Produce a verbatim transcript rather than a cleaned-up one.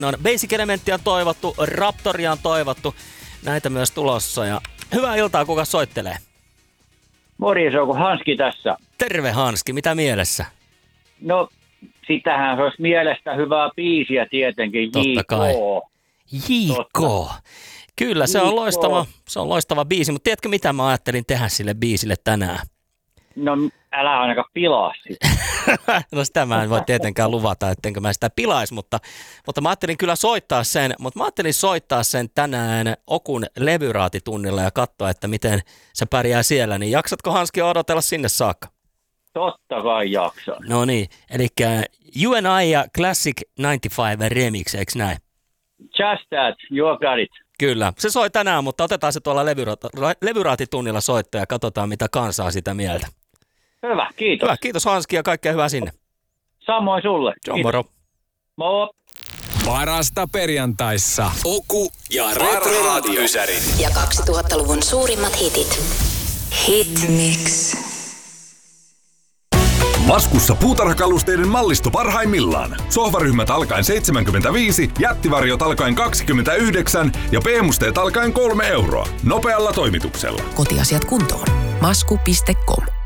No, Basic Elementtia on toivottu, Raptoria on toivottu. Näitä myös tulossa. Ja hyvää iltaa, kuka soittelee? Morjes, onko Hanski tässä? Terve Hanski, mitä mielessä? No, sitähän se olisi mielestä hyvää biisiä tietenkin. Totta kai. J K. Kyllä, se on, loistava, se on loistava biisi, mutta tiedätkö mitä mä ajattelin tehdä sille biisille tänään? No, älä ainakaan pilaa sitä. No sitä mä en voi tietenkään luvata, ettenkö mä sitä pilaisi, mutta, mutta mä ajattelin kyllä soittaa sen, mutta mä ajattelin soittaa sen tänään Okun levyraatitunnilla ja katsoa, että miten se pärjää siellä, niin jaksatko Hanski odotella sinne saakka? Totta kai jaksan. No niin, eli You and I ja Classic yhdeksänkymmentäviisi Remix, eikö näin? Just that, you got it. Kyllä, se soi tänään, mutta otetaan se tuolla levyra- levyraatitunnilla soitto ja katsotaan, mitä kansaa sitä mieltä. Hyvä, kiitos. Hyvä, kiitos Hanski ja kaikkea hyvää sinne. Samoin sulle. John moro. Moi. Parasta perjantaissa. Oku ja Retro Radio. Ja kaksituhattaluvun suurimmat hitit. Hit Mix. Maskussa puutarhakalusteiden mallisto parhaimmillaan. Sohvaryhmät alkaen seitsemänkymmentäviisi, jättivarjot alkaen kaksikymmentäyhdeksän ja P-musteet alkaen kolme euroa. Nopealla toimituksella. Kotiasiat kuntoon. Masku piste com